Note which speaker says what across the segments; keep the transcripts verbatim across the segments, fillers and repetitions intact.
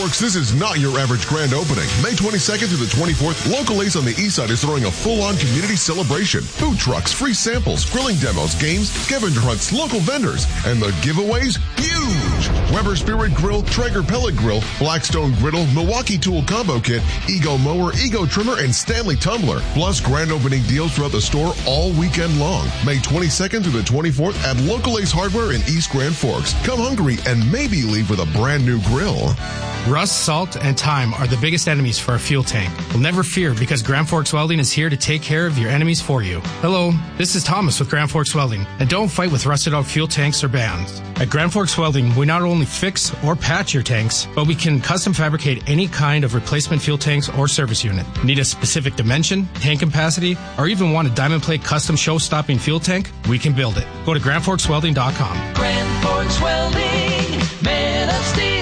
Speaker 1: Forks, this is not your average grand opening. May twenty-second through the twenty-fourth, Local Ace on the East Side is throwing a full-on community celebration. Food trucks, free samples, grilling demos, games, scavenger hunts, local vendors, and the giveaways, huge! Weber Spirit Grill, Traeger Pellet Grill, Blackstone Griddle, Milwaukee Tool Combo Kit, Ego Mower, Ego Trimmer, and Stanley Tumbler. Plus grand opening deals throughout the store all weekend long. May twenty-second through the twenty-fourth at Local Ace Hardware in East Grand Forks. Come hungry and maybe leave with a brand new grill.
Speaker 2: Rust, salt, and time are the biggest enemies for a fuel tank. Well, never fear, because Grand Forks Welding is here to take care of your enemies for you. Hello, this is Thomas with Grand Forks Welding, and don't fight with rusted out fuel tanks or bands. At Grand Forks Welding, we not only fix or patch your tanks, but we can custom fabricate any kind of replacement fuel tanks or service unit. Need a specific dimension, tank capacity, or even want a diamond plate custom show-stopping fuel tank? We can build it. Go to grand forks welding dot com.
Speaker 3: Grand Forks Welding, man of steel.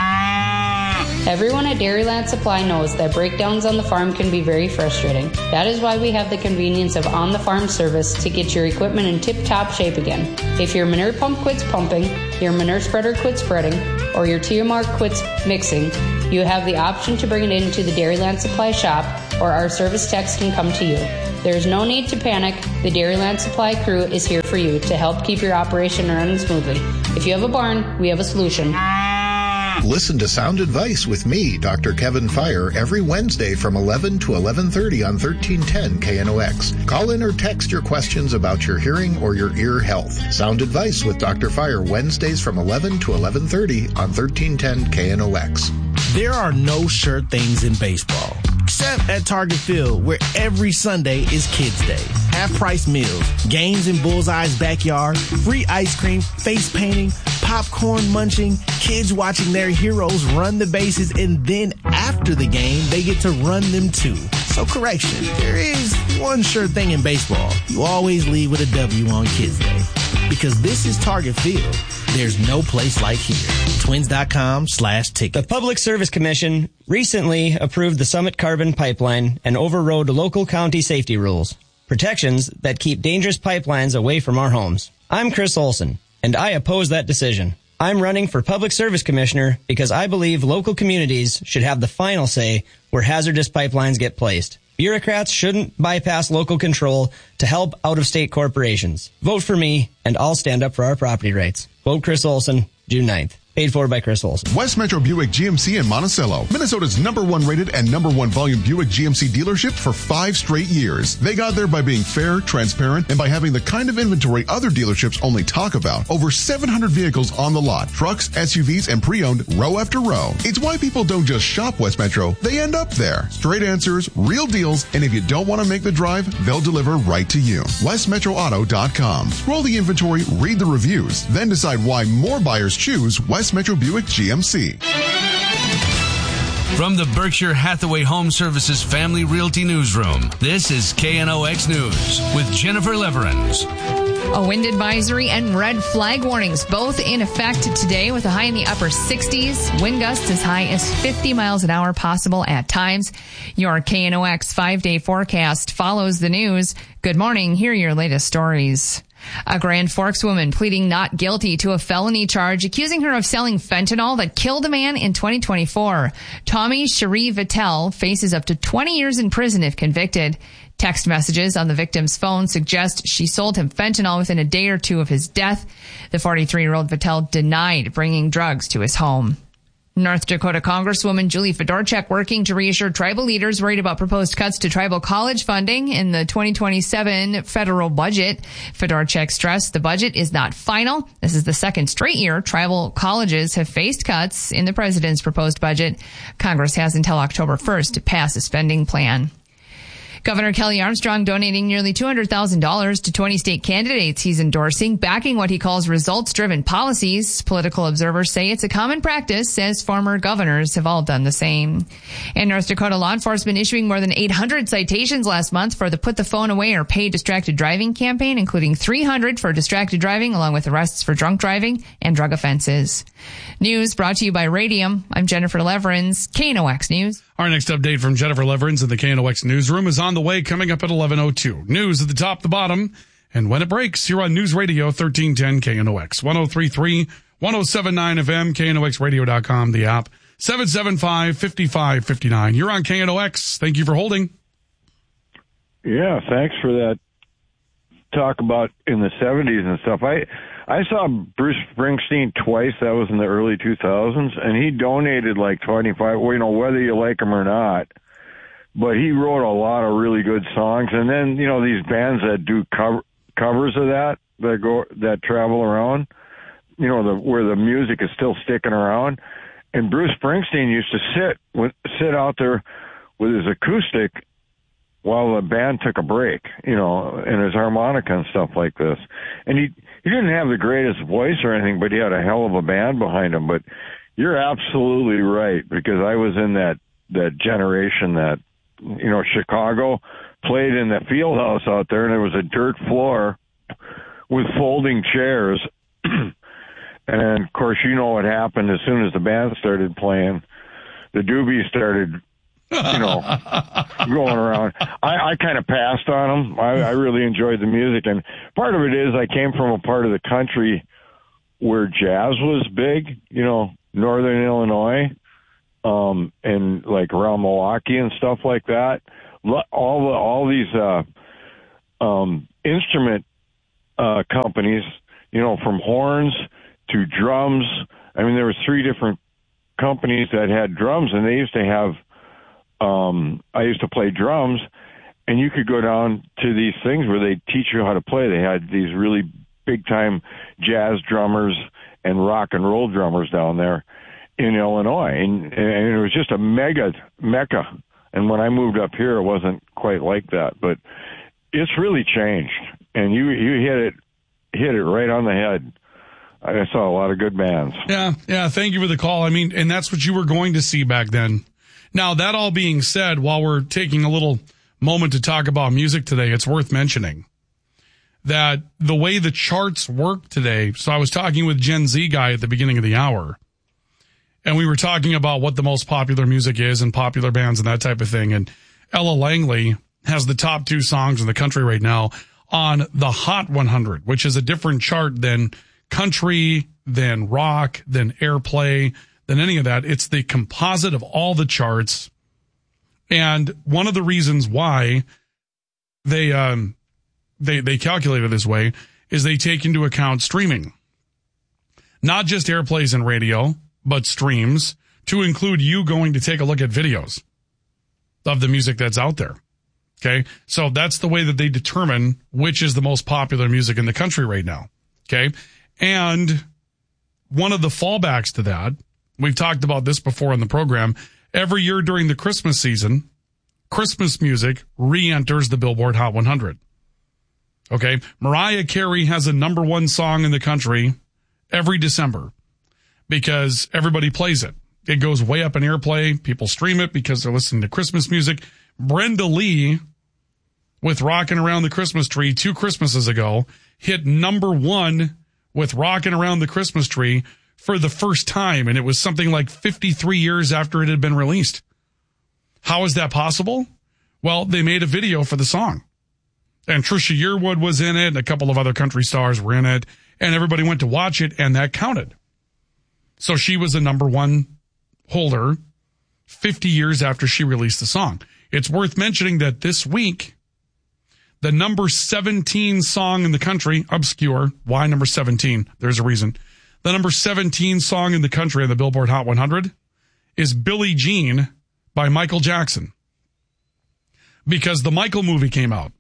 Speaker 4: Everyone at Dairyland Supply knows that breakdowns on the farm can be very frustrating. That is why we have the convenience of on-the-farm service to get your equipment in tip-top shape again. If your manure pump quits pumping, your manure spreader quits spreading, or your T M R quits mixing, you have the option to bring it into the Dairyland Supply shop, or our service techs can come to you. There is no need to panic. The Dairyland Supply crew is here for you to help keep your operation running smoothly. If you have a barn, we have a solution.
Speaker 5: Listen to Sound Advice with me, Doctor Kevin Fire, every Wednesday from eleven to eleven thirty on thirteen ten K N O X. Call in or text your questions about your hearing or your ear health. Sound Advice with Doctor Fire, Wednesdays from eleven to eleven thirty on thirteen ten K N O X.
Speaker 6: There are no sure things in baseball, except at Target Field, where every Sunday is Kids Day. Half-price meals, games in Bullseye's backyard, free ice cream, face painting, popcorn munching, kids watching their heroes run the bases, and then after the game, they get to run them too. So correction, there is one sure thing in baseball. You always leave with a W on Kids Day. Because this is Target Field. There's no place like here. Twins.com slash ticket.
Speaker 7: The Public Service Commission recently approved the Summit Carbon Pipeline and overrode local county safety rules. Protections that keep dangerous pipelines away from our homes. I'm Chris Olson, and I oppose that decision. I'm running for Public Service Commissioner because I believe local communities should have the final say where hazardous pipelines get placed. Bureaucrats shouldn't bypass local control to help out-of-state corporations. Vote for me, and I'll stand up for our property rights. Vote Chris Olson, June ninth. Paid for by Chris Olson.
Speaker 1: West Metro Buick G M C in Monticello, Minnesota's number one rated and number one volume Buick G M C dealership for five straight years. They got there by being fair, transparent, and by having the kind of inventory other dealerships only talk about. Over seven hundred vehicles on the lot, trucks, S U Vs, and pre-owned row after row. It's why people don't just shop West Metro, they end up there. Straight answers, real deals, and if you don't want to make the drive, they'll deliver right to you. west metro auto dot com. Scroll the inventory, read the reviews, then decide why more buyers choose West Metro Buick G M C.
Speaker 8: From the Berkshire Hathaway Home Services Family Realty Newsroom, this is K N O X News with Jennifer Leverins.
Speaker 9: A wind advisory and red flag warnings both in effect today with a high in the upper sixties. Wind gusts as high as fifty miles an hour possible at times. Your K N O X five-day forecast follows the news. Good morning. Here are your latest stories. A Grand Forks woman pleading not guilty to a felony charge accusing her of selling fentanyl that killed a man in twenty twenty-four. Tommy Cherie Vittel faces up to twenty years in prison if convicted. Text messages on the victim's phone suggest she sold him fentanyl within a day or two of his death. The forty-three-year-old Vittel denied bringing drugs to his home. North Dakota Congresswoman Julie Fedorchak working to reassure tribal leaders worried about proposed cuts to tribal college funding in the twenty twenty-seven federal budget. Fedorchak stressed the budget is not final. This is the second straight year tribal colleges have faced cuts in the president's proposed budget. Congress has until October first to pass a spending plan. Governor Kelly Armstrong donating nearly two hundred thousand dollars to twenty state candidates he's endorsing, backing what he calls results-driven policies. Political observers say it's a common practice, as former governors have all done the same. And North Dakota law enforcement issuing more than eight hundred citations last month for the Put the Phone Away or Pay Distracted Driving campaign, including three hundred for distracted driving, along with arrests for drunk driving and drug offenses. News brought to you by Radium. I'm Jennifer Leverins, K N O X News.
Speaker 10: Our next update from Jennifer Leverins in the K N O X newsroom is on the way, coming up at eleven oh two. News at the top, the bottom, and when it breaks, here on News Radio thirteen ten K N O X, one oh three point three, one oh seven point nine F M, K N O X radio dot com, the app, seven seven five, five five five nine. You're on K N O X. Thank you for holding.
Speaker 11: Yeah, thanks for that talk about in the seventies and stuff. I I saw Bruce Springsteen twice. That was in the early two thousands, and he donated like twenty-five, well, you know, whether you like him or not. But he wrote a lot of really good songs. And then, you know, these bands that do cover, covers of that, that go, that travel around, you know, the, where the music is still sticking around. And Bruce Springsteen used to sit with, sit out there with his acoustic while the band took a break, you know, and his harmonica and stuff like this. And he, he didn't have the greatest voice or anything, but he had a hell of a band behind him. But you're absolutely right, because I was in that, that generation that, you know, Chicago played in the field house out there, and there was a dirt floor with folding chairs. And of course, you know what happened as soon as the band started playing. The doobies started, you know, going around. I, I kind of passed on them. I, I really enjoyed the music, and part of it is I came from a part of the country where jazz was big, you know, northern Illinois. Um, and like around Milwaukee and stuff like that. All the, all these, uh, um, instrument, uh, companies, you know, from horns to drums. I mean, there was three different companies that had drums, and they used to have, um, I used to play drums, and you could go down to these things where they teach you how to play. They had these really big time jazz drummers and rock and roll drummers down there in Illinois, and, and it was just a mega mecca. And when I moved up here, it wasn't quite like that, but it's really changed. And you you hit it hit it right on the head. I saw a lot of good bands.
Speaker 10: Yeah, yeah. Thank you for the call. I mean, and that's what you were going to see back then. Now, that all being said, while we're taking a little moment to talk about music today, it's worth mentioning that the way the charts work today. So I was talking with Gen Z guy at the beginning of the hour, and we were talking about what the most popular music is and popular bands and that type of thing. And Ella Langley has the top two songs in the country right now on the Hot one hundred, which is a different chart than country, than rock, than airplay, than any of that. It's the composite of all the charts. And one of the reasons why they, um, they, they calculate it this way is they take into account streaming, not just airplays and radio, but streams, to include you going to take a look at videos of the music that's out there. Okay. So that's the way that they determine which is the most popular music in the country right now. Okay. And one of the fallbacks to that, we've talked about this before on the program, every year during the Christmas season, Christmas music re-enters the Billboard Hot one hundred. Okay. Mariah Carey has a number one song in the country every December, because everybody plays it. It goes way up in airplay. People stream it because they're listening to Christmas music. Brenda Lee, with Rockin' Around the Christmas Tree two Christmases ago, hit number one with Rockin' Around the Christmas Tree for the first time, and it was something like fifty-three years after it had been released. How is that possible? Well, they made a video for the song, and Trisha Yearwood was in it, and a couple of other country stars were in it, and everybody went to watch it, and that counted. So she was the number one holder fifty years after she released the song. It's worth mentioning that this week, the number seventeen song in the country, obscure, why number seventeen? There's a reason. The number seventeen song in the country on the Billboard Hot one hundred is Billie Jean by Michael Jackson, because the Michael movie came out.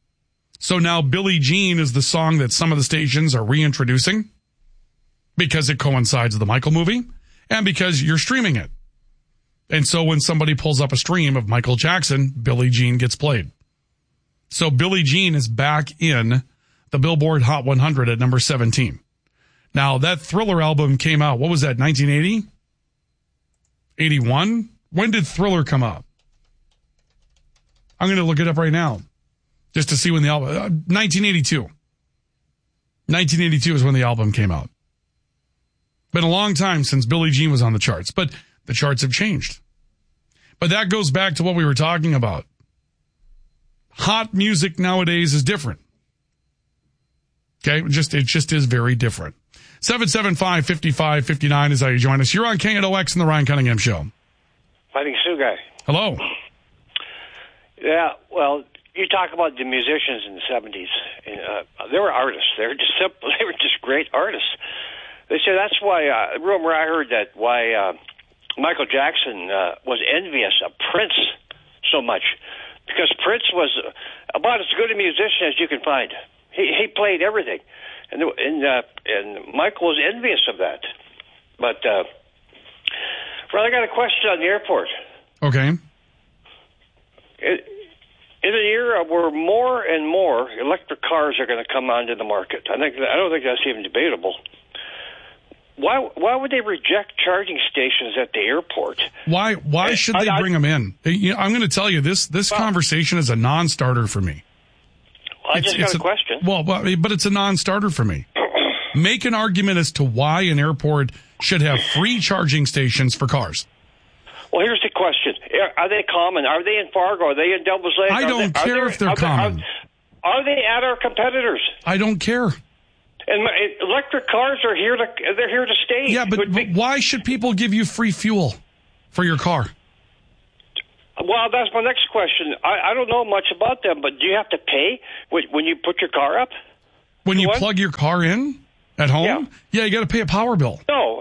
Speaker 10: So now Billie Jean is the song that some of the stations are reintroducing, because it coincides with the Michael movie and because you're streaming it. And so when somebody pulls up a stream of Michael Jackson, Billie Jean gets played. So Billie Jean is back in the Billboard Hot one hundred at number seventeen. Now, that Thriller album came out, what was that, nineteen eighty? eighty-one? When did Thriller come out? I'm going to look it up right now just to see when the album, uh, nineteen eighty-two. nineteen eighty-two is when the album came out. Been a long time since Billie Jean was on the charts, but the charts have changed. But that goes back to what we were talking about. Hot music nowadays is different. Okay, just it just is very different. seven seven five, five five five nine is how you join us. You're on K N O X and the Ryan Cunningham Show.
Speaker 12: Fighting Sioux guy.
Speaker 10: Hello.
Speaker 12: Yeah, well, you talk about the musicians in the seventies. And, uh, they were artists. They were just simple. They were just great artists. They say that's why, uh, rumor I heard that why uh, Michael Jackson uh, was envious of Prince so much. Because Prince was about as good a musician as you can find. He he played everything. And and, uh, and Michael was envious of that. But, uh, well, I got a question on the airport.
Speaker 10: Okay.
Speaker 12: In an era where more and more electric cars are going to come onto the market, I think I don't think that's even debatable. Why why would they reject charging stations at the airport?
Speaker 10: Why why should they I, bring I, them in? You know, I'm going to tell you this this well, conversation is a non-starter for me.
Speaker 12: I
Speaker 10: it's,
Speaker 12: just got a, a question.
Speaker 10: Well, well, but it's a non-starter for me. Make an argument as to why an airport should have free charging stations for cars.
Speaker 12: Well, here's the question. Are they common? Are they in Fargo? Are they in Devil's Lake?
Speaker 10: I don't
Speaker 12: are they,
Speaker 10: care
Speaker 12: are
Speaker 10: if they're
Speaker 12: are
Speaker 10: common.
Speaker 12: Are, are they at our competitors?
Speaker 10: I don't care.
Speaker 12: And my, electric cars are here to, they're here to stay.
Speaker 10: Yeah, but, but why should people give you free fuel for your car?
Speaker 12: Well, that's my next question. I, I don't know much about them, but do you have to pay when you put your car up?
Speaker 10: When you what? plug your car in at home?
Speaker 12: Yeah,
Speaker 10: yeah you got to pay a power bill.
Speaker 12: No.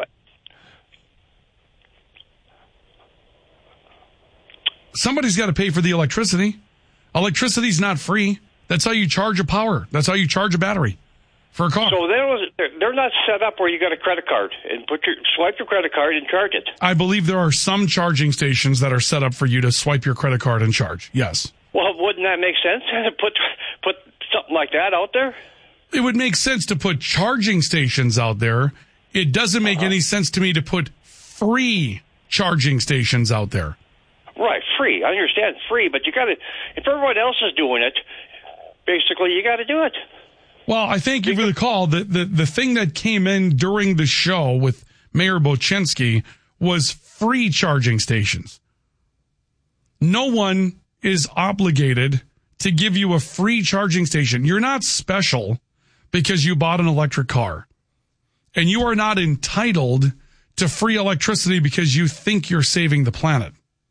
Speaker 10: Somebody's got to pay for the electricity. Electricity's not free. That's how you charge a power. That's how you charge a battery for a car.
Speaker 12: So they're, they're not set up where you got a credit card and put your swipe your credit card and charge it.
Speaker 10: I believe there are some charging stations that are set up for you to swipe your credit card and charge. Yes.
Speaker 12: Well, wouldn't that make sense to put put something like that out there?
Speaker 10: It would make sense to put charging stations out there. It doesn't make uh-huh. any sense to me to put free charging stations out there.
Speaker 12: Right, free. I understand free, but you got to. If everyone else is doing it, basically, you got to do it.
Speaker 10: Well, I thank you for the call. The, the the thing that came in during the show with Mayor Boczynski was free charging stations. No one is obligated to give you a free charging station. You're not special because you bought an electric car. And you are not entitled to free electricity because you think you're saving the planet.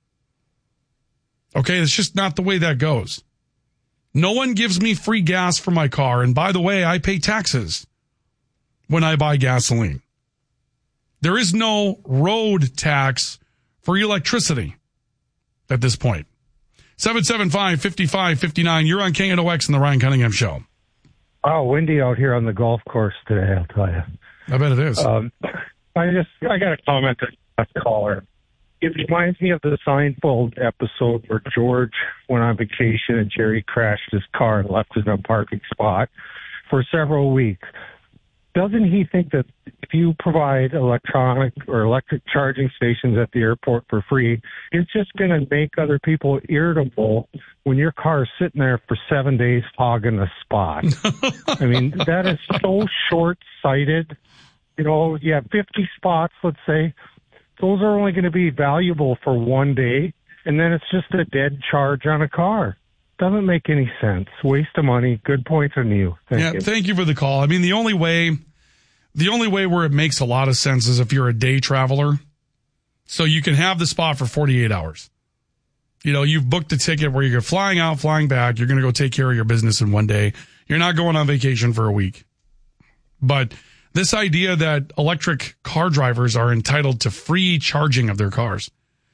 Speaker 10: Okay, it's just not the way that goes. No one gives me free gas for my car. And by the way, I pay taxes when I buy gasoline. There is no road tax for electricity at this point. seven seven five, five five five nine. You're on K N O X and the Ryan Cunningham Show.
Speaker 13: Oh, windy out here on the golf course today, I'll tell you.
Speaker 10: I bet it is.
Speaker 13: Um, I just, I got a comment to that caller. It reminds me of the Seinfeld episode where George went on vacation and Jerry crashed his car and left it in a parking spot for several weeks. Doesn't he think that if you provide electronic or electric charging stations at the airport for free, it's just going to make other people irritable when your car is sitting there for seven days hogging a spot? I mean, that is so short-sighted. You know, you have fifty spots, let's say. Those are only going to be valuable for one day, and then it's just a dead charge on a car. Doesn't make any sense. Waste of money. Good point from you. Thank
Speaker 10: yeah,
Speaker 13: you.
Speaker 10: Thank you for the call. I mean, the only way, the only way where it makes a lot of sense is if you're a day traveler, so you can have the spot for forty-eight hours. You know, you've booked a ticket where you're flying out, flying back. You're going to go take care of your business in one day. You're not going on vacation for a week. But this idea that electric car drivers are entitled to free charging of their cars.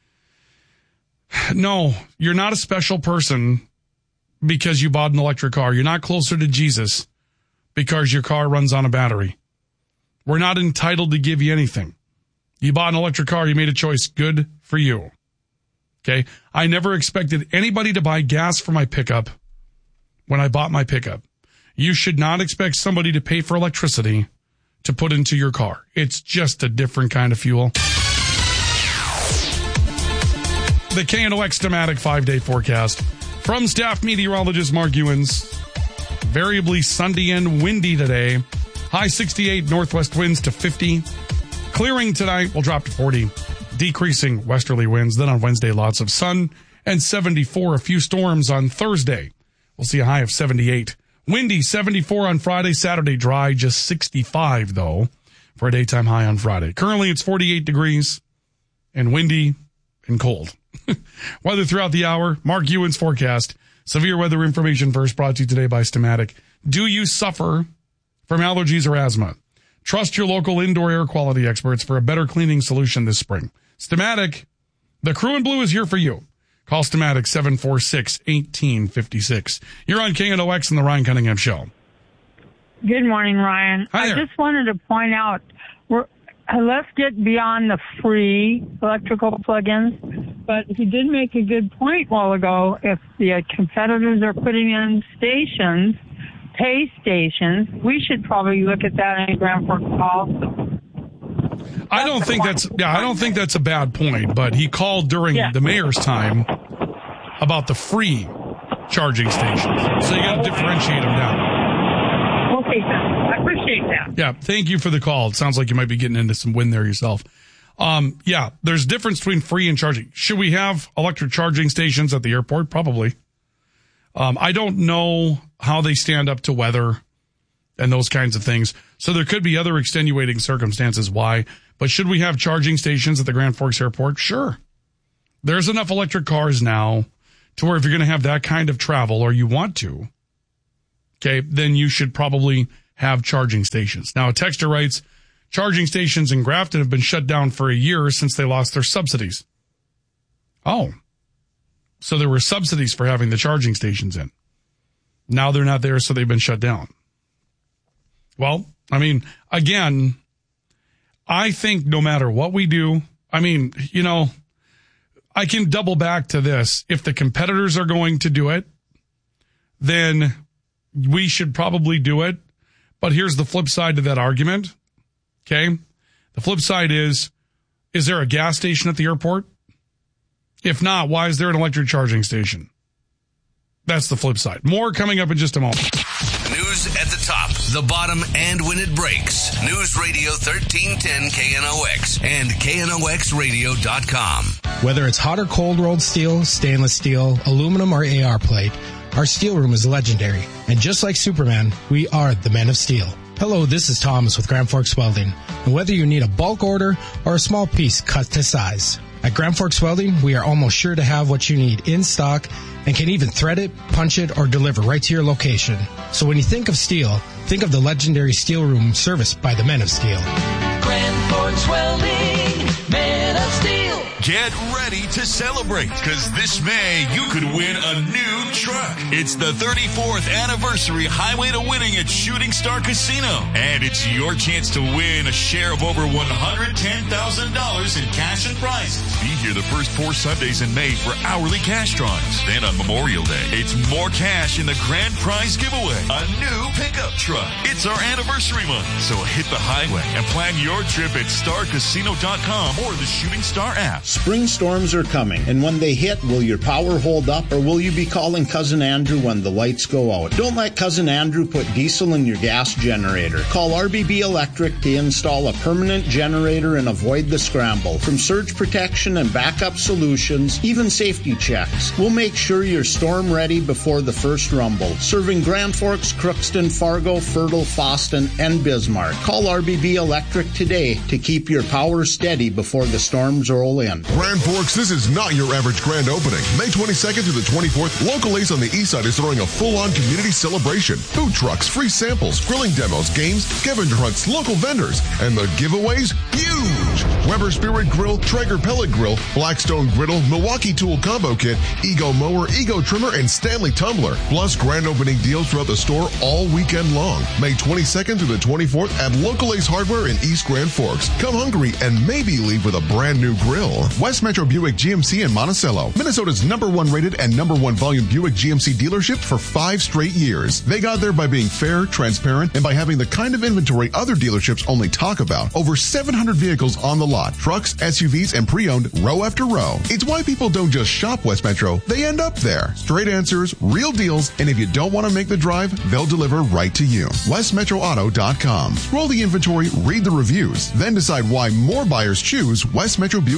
Speaker 10: No, you're not a special person because you bought an electric car. You're not closer to Jesus because your car runs on a battery. We're not entitled to give you anything. You bought an electric car. You made a choice. Good for you. Okay. I never expected anybody to buy gas for my pickup when I bought my pickup. You should not expect somebody to pay for electricity to put into your car. It's just a different kind of fuel. The K N O X Dematic five-day forecast from staff meteorologist Mark Ewens. Variably sunny and windy today. High sixty-eight, northwest winds to fifty. Clearing tonight will drop to forty. Decreasing westerly winds. Then on Wednesday, lots of sun and seventy-four. A few storms on Thursday. We'll see a high of seventy-eight. Windy, seventy-four on Friday. Saturday, dry, just sixty-five, though. for a daytime high on Friday. Currently, it's forty-eight degrees and windy and cold. Weather throughout the hour. Mark Ewan's forecast. Severe weather information first, brought to you today by Stamatic. Do you suffer from allergies or asthma? Trust your local indoor air quality experts for a better cleaning solution this spring. Stamatic, the crew in blue is here for you. Call Stamatic seven four six, one eight five six. You're on K N O X and the Ryan Cunningham Show.
Speaker 14: Good morning, Ryan.
Speaker 10: Hi
Speaker 14: I
Speaker 10: there.
Speaker 14: just wanted to point out, we're, uh, let's get beyond the free electrical plugins, but he did make a good point a while ago. If the uh, competitors are putting in stations, pay stations, we should probably look at that in Grand Forks also.
Speaker 10: I don't think that's yeah, I don't think that's a bad point, but he called during
Speaker 14: Yeah.
Speaker 10: the mayor's time about the free charging stations. So you got to differentiate them now.
Speaker 14: Okay, sir. I appreciate that.
Speaker 10: Yeah, thank you for the call. It sounds like you might be getting into some wind there yourself. Um, yeah, there's a difference between free and charging. Should we have electric charging stations at the airport? Probably. Um, I don't know how they stand up to weather and those kinds of things. So there could be other extenuating circumstances why. But should we have charging stations at the Grand Forks Airport? Sure. There's enough electric cars now to where if you're going to have that kind of travel or you want to, okay, then you should probably have charging stations. Now, a texter writes, charging stations in Grafton have been shut down for a year since they lost their subsidies. Oh, so there were subsidies for having the charging stations in. Now they're not there, so they've been shut down. Well, I mean, again, I think no matter what we do, I mean, you know, I can double back to this. If the competitors are going to do it, then we should probably do it. But here's the flip side to that argument. Okay. The flip side is, is there a gas station at the airport? If not, why is there an electric charging station? That's the flip side. More coming up in just a moment.
Speaker 8: News at the top, the bottom, and when it breaks. News Radio thirteen ten K N O X and K N O X radio dot com.
Speaker 2: Whether it's hot or cold rolled steel, stainless steel, aluminum, or A R plate, our steel room is legendary. And just like Superman, we are the Men of Steel. Hello, this is Thomas with Grand Forks Welding. And whether you need a bulk order or a small piece cut to size, at Grand Forks Welding, we are almost sure to have what you need in stock and can even thread it, punch it, or deliver right to your location. So when you think of steel, think of the legendary steel room serviced by the Men of Steel.
Speaker 3: Grand Forks Welding, Men of Steel.
Speaker 15: Get ready to celebrate, because this May you could win a new truck. It's the thirty-fourth anniversary Highway to Winning at Shooting Star Casino. And it's your chance to win a share of over one hundred ten thousand dollars in cash and prizes. Be here the first four Sundays in May for hourly cash drawings. Then on Memorial Day, it's more cash in the grand prize giveaway. A new pickup truck. It's our anniversary month. So hit the highway and plan your trip at star casino dot com or the Shooting Star app.
Speaker 5: Spring storms are coming, and when they hit, will your power hold up, or will you be calling Cousin Andrew when the lights go out? Don't let Cousin Andrew put diesel in your gas generator. Call R B B Electric to install a permanent generator and avoid the scramble. From surge protection and backup solutions, even safety checks, we'll make sure you're storm ready before the first rumble. Serving Grand Forks, Crookston, Fargo, Fertile, Foston, and Bismarck. Call R B B Electric today to keep your power steady before the storms roll in.
Speaker 1: Grand Forks, this is not your average grand opening. May twenty-second through the twenty-fourth, Local Ace on the east side is throwing a full-on community celebration. Food trucks, free samples, grilling demos, games, scavenger hunts, local vendors, and the giveaways, huge! Weber Spirit Grill, Traeger Pellet Grill, Blackstone Griddle, Milwaukee Tool Combo Kit, Ego Mower, Ego Trimmer, and Stanley Tumbler. Plus grand opening deals throughout the store all weekend long. May twenty-second through the twenty-fourth at Local Ace Hardware in East Grand Forks. Come hungry and maybe leave with a brand new grill. West Metro Buick G M C in Monticello, Minnesota's number one rated and number one volume Buick G M C dealership for five straight years. They got there by being fair, transparent, and by having the kind of inventory other dealerships only talk about. Over seven hundred vehicles on the lot, trucks, S U Vs, and pre-owned row after row. It's why people don't just shop West Metro, they end up there. Straight answers, real deals, and if you don't want to make the drive, they'll deliver right to you. west metro auto dot com. Scroll the inventory, read the reviews, then decide why more buyers choose West Metro Buick G M C.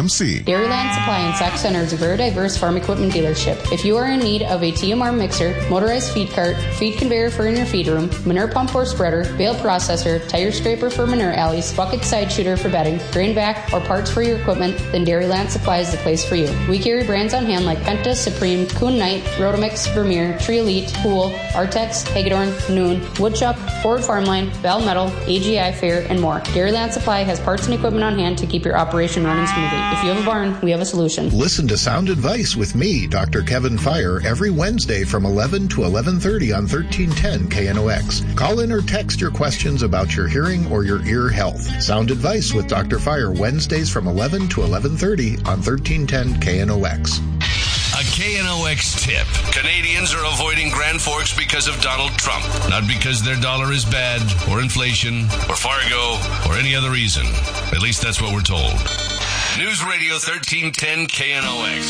Speaker 1: M C.
Speaker 4: Dairyland Supply and Sac Center is a very diverse farm equipment dealership. If you are in need of a T M R mixer, motorized feed cart, feed conveyor for in your feed room, manure pump or spreader, bale processor, tire scraper for manure alleys, bucket side shooter for bedding, grain vac, or parts for your equipment, then Dairyland Supply is the place for you. We carry brands on hand like Penta, Supreme, Kuhn Knight, Rotomix, Vermeer, Tree Elite, Pool, Artex, Hagedorn, Noon, Woodchuck, Ford Farmline, Val Metal, A G I Fair, and more. Dairyland Supply has parts and equipment on hand to keep your operation running smoothly. If you have a barn, we have a solution.
Speaker 5: Listen to Sound Advice with me, Doctor Kevin Fire, every Wednesday from eleven to eleven thirty on thirteen ten K N O X. Call in or text your questions about your hearing or your ear health. Sound Advice with Doctor Fire, Wednesdays from eleven to eleven thirty on thirteen ten K N O X.
Speaker 8: A K N O X tip. Canadians are avoiding Grand Forks because of Donald Trump, not because their dollar is bad, or inflation, or Fargo, or any other reason. At least that's what we're told. News Radio thirteen ten K N O X.